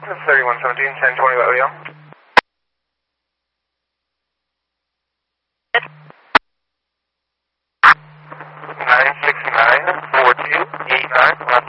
3117, 1020, what are we on? 969 4289,